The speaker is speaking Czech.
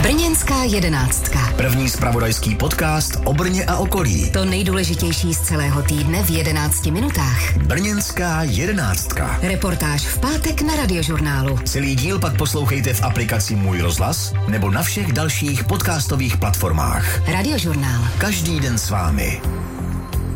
Brněnská jedenáctka. První zpravodajský podcast o Brně a okolí. To nejdůležitější z celého týdne v 11 minutách. Brněnská jedenáctka. Reportáž v pátek na Radiožurnálu. Celý díl pak poslouchejte v aplikaci Můj rozhlas nebo na všech dalších podcastových platformách. Radiožurnál. Každý den s vámi.